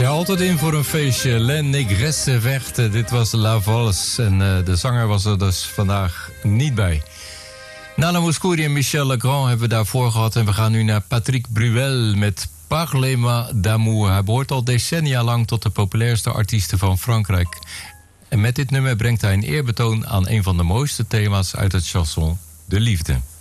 Ja, altijd in voor een feestje. Len Négresse Verte, dit was La Valse. En de zanger was er dus vandaag niet bij. Nana Mouskouri en Michel Legrand hebben we daarvoor gehad. En we gaan nu naar Patrick Bruel met Parlez-moi d'amour. Hij behoort al decennia lang tot de populairste artiesten van Frankrijk. En met dit nummer brengt hij een eerbetoon aan een van de mooiste thema's uit het chanson, de liefde.